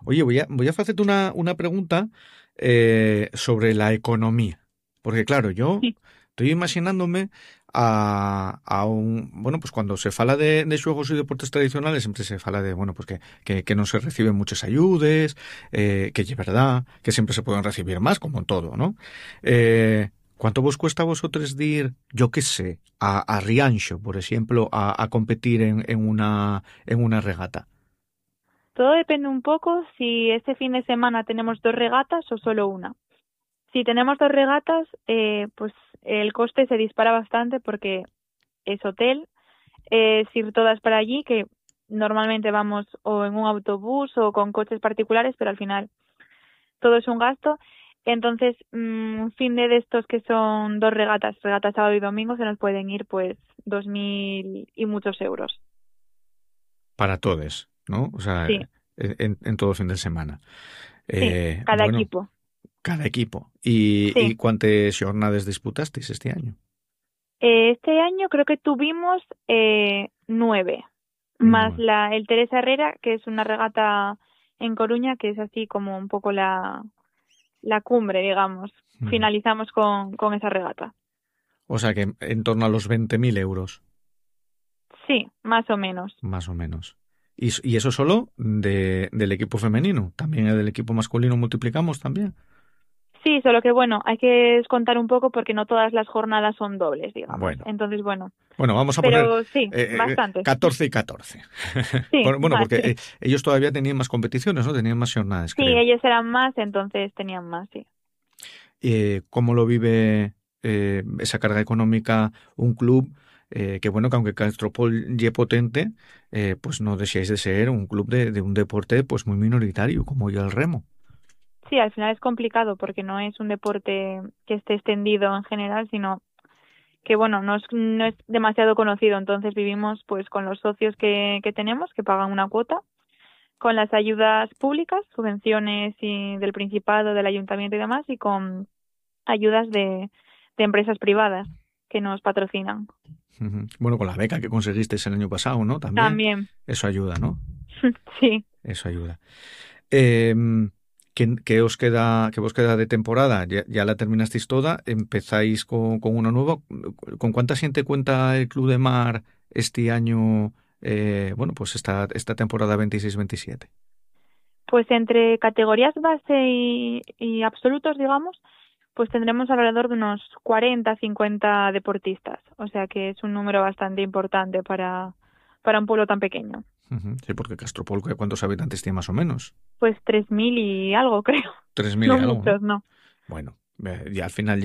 Oye, voy a hacerte una pregunta sobre la economía. Porque claro, yo Sí. estoy imaginándome bueno, pues cuando se fala de xuegos y deportes tradicionales siempre se fala de, bueno, pues que no se reciben muchas ayudes, que es verdad, que siempre se pueden recibir más, como en todo, ¿no? ¿Cuánto vos cuesta a vosotros ir, yo qué sé, a Rianxo, por ejemplo, a competir en una regata? Todo depende un poco si este fin de semana tenemos dos regatas o solo una. Si tenemos dos regatas, pues el coste se dispara bastante porque es hotel, es ir todas para allí, que normalmente vamos o en un autobús o con coches particulares, pero al final todo es un gasto. Entonces, un fin de estos que son dos regatas, regata sábado y domingo, se nos pueden ir pues 2.000 y muchos euros. Para todos, ¿no? O sea, Sí, en todo fin de semana. sí, cada Bueno, equipo. cada equipo. ¿Y Sí. cuántas jornadas disputasteis este año? Este año creo que tuvimos 9, más No. el Teresa Herrera, que es una regata en Coruña, que es así como un poco la cumbre, digamos. Mm. Finalizamos con esa regata. O sea que en torno a los 20.000 euros, Sí, más o menos. más o menos. Y eso solo del equipo femenino. También el del equipo masculino multiplicamos también. Sí, solo que bueno, hay que descontar un poco porque no todas las jornadas son dobles, digamos. Bueno, Entonces, bueno, bueno, vamos a poner pero sí, bastante. 14 y 14. Sí, Bueno, porque vale. ellos todavía tenían más competiciones, ¿no? Tenían más jornadas, Sí, creo. ellos eran más, entonces tenían más, sí. ¿Cómo lo vive esa carga económica un club que, bueno, que aunque Castropol ye potente, pues no deseáis de ser un club de un deporte pues muy minoritario, como ya el remo? Sí, al final es complicado porque no es un deporte que esté extendido en general, sino que bueno, no es demasiado conocido, entonces vivimos pues con los socios que tenemos, que pagan una cuota, con las ayudas públicas, subvenciones y del Principado, del Ayuntamiento y demás, y con ayudas de empresas privadas que nos patrocinan. Ujú. Bueno, con la beca que conseguisteis el año pasado, ¿no? También. También, Eso ayuda, ¿no? sí. Eso ayuda. Eh, ¿qué os queda de temporada? Ya la terminasteis toda, empezáis con una nueva. ¿Con cuánta gente cuenta el Club de Mar este año? Bueno, pues esta temporada 26-27. Pues entre categorías base y absolutos, digamos, pues tendremos alrededor de unos 40, 50 deportistas. O sea que es un número bastante importante para un pueblo tan pequeño. Ujú. Sí, porque Castropol, ¿cuántos habitantes tiene más o menos? Pues 3.000 y algo, creo. 3.000 y No algo, ¿no? muchos, no. Bueno, y al final,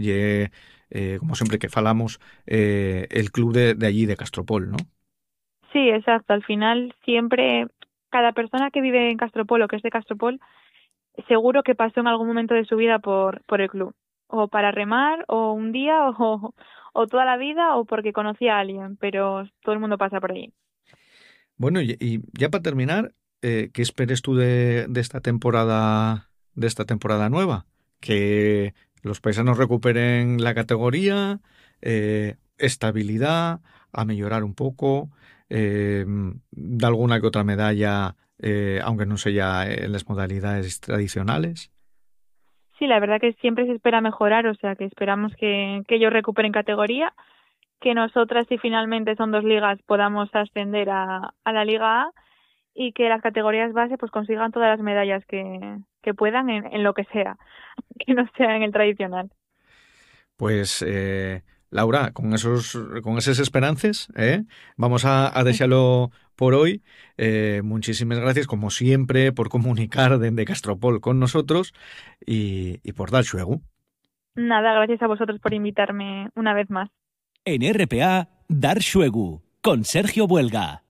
como siempre que falamos, el club de allí, de Castropol, ¿no? Sí, exacto. Al final siempre, cada persona que vive en Castropol o que es de Castropol, seguro que pasó en algún momento de su vida por el club. O para remar, o un día, o toda la vida, o porque conocía a alguien, pero todo el mundo pasa por ahí. Bueno, y ya para terminar, ¿qué esperes tú de esta temporada nueva? Que los paisanos recuperen la categoría, estabilidad, a mejorar un poco, de alguna que otra medalla, aunque no sea en las modalidades tradicionales. Sí, la verdad que siempre se espera mejorar, o sea que esperamos que ellos recuperen categoría, que nosotras, si finalmente son dos ligas, podamos ascender a la Liga A y que las categorías base pues consigan todas las medallas que puedan en lo que sea, que no sea en el tradicional. Pues, Laura, con esas esperanzas, vamos a dejarlo por hoy. Muchísimas gracias, como siempre, por comunicar desde Castropol con nosotros y por dar juego. Nada, gracias a vosotros por invitarme una vez más. En RPA, Dar Xuegu, con Sergio Buelga.